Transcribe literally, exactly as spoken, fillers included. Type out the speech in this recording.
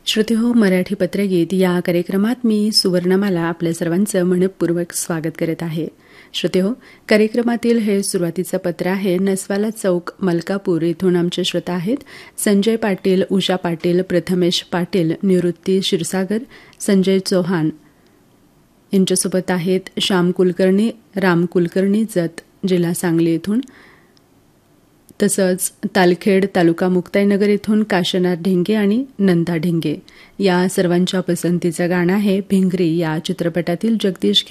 श्रोते हो, मराठी पत्रगीत या कार्यक्रमात मी सुवर्णमाला आपल्या सर्वांचं मनपूर्वक स्वागत करत आहे. श्रोते हो, कार्यक्रमातील हे सुरुवातीचं पत्र आहे नसवाला चौक मलकापूर इथून आमचे श्रोता आहेत संजय पाटील, उषा पाटील, प्रथमेश पाटील, निवृत्ती क्षीरसागर, संजय चौहान. यांच्यासोबत आहेत श्याम कुलकर्णी, राम कुलकर्णी, जत, जिल्हा सांगली इथून. तसंच तालखेड तालुका मुक्ताईनगर इथून काशनाथ ढेंगे आणि नंदा ढेंगे. या सर्वांच्या पसंतीचं गाणं आहे भिंगरी या चित्रपटातील जगदीश